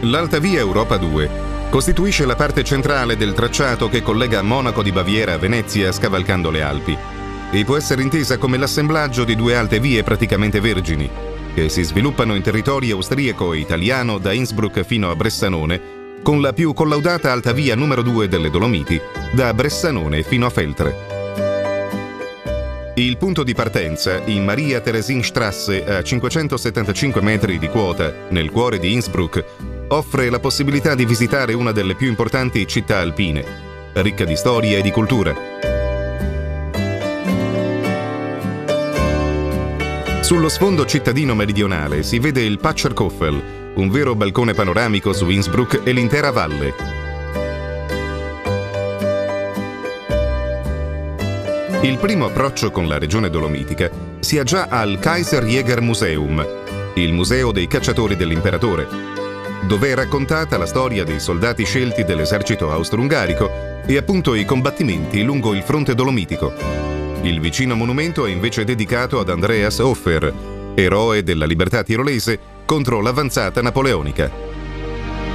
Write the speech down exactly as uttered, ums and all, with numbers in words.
L'Alta Via Europa due costituisce la parte centrale del tracciato che collega Monaco di Baviera a Venezia scavalcando le Alpi e può essere intesa come l'assemblaggio di due alte vie praticamente vergini che si sviluppano in territorio austriaco e italiano da Innsbruck fino a Bressanone, con la più collaudata Alta Via numero due delle Dolomiti da Bressanone fino a Feltre. Il punto di partenza, in Maria Theresien-Straße a cinquecentosettantacinque metri di quota, nel cuore di Innsbruck, offre la possibilità di visitare una delle più importanti città alpine, ricca di storia e di cultura. Sullo sfondo cittadino meridionale si vede il Patscherkofel, un vero balcone panoramico su Innsbruck e l'intera valle. Il primo approccio con la regione dolomitica si ha già al Kaiserjägermuseum, il museo dei cacciatori dell'imperatore, dove è raccontata la storia dei soldati scelti dell'esercito austro-ungarico e appunto i combattimenti lungo il fronte dolomitico. Il vicino monumento è invece dedicato ad Andreas Hofer, eroe della libertà tirolese contro l'avanzata napoleonica.